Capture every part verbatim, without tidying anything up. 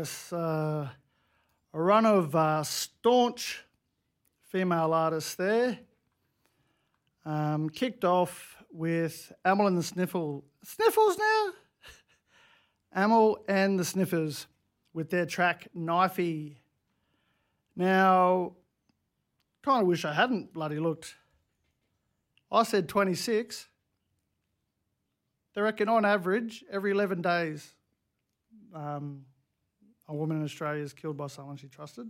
yes, uh, a run of uh, staunch female artists there. Um, kicked off with Amyl and the Sniffle. Sniffles now? Amyl and the Sniffers with their track Knifey. Now, kind of wish I hadn't bloody looked. I said twenty-six. They reckon on average, every eleven days, um, a woman in Australia is killed by someone she trusted.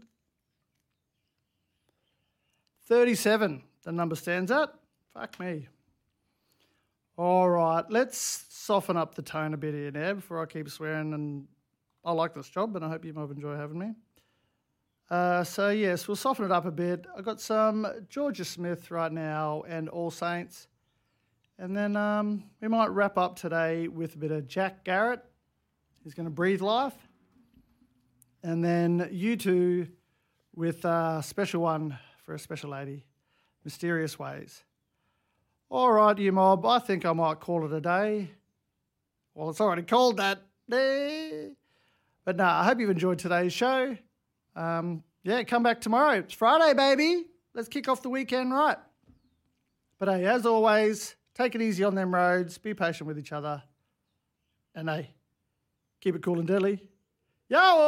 thirty-seven, the number stands at. Fuck me. All right, let's soften up the tone a bit here now before I keep swearing. And I like this job, and I hope you might enjoy having me. Uh, so, yes, we'll soften it up a bit. I've got some Georgia Smith right now and All Saints. And then um, we might wrap up today with a bit of Jack Garrett. He's going to breathe life. And then you two with a special one for a special lady, Mysterious Ways. All right, you mob, I think I might call it a day. Well, it's already called that. But no, I hope you've enjoyed today's show. Um, yeah, come back tomorrow. It's Friday, baby. Let's kick off the weekend right. But hey, as always, take it easy on them roads. Be patient with each other. And hey, keep it cool and deadly. Yo!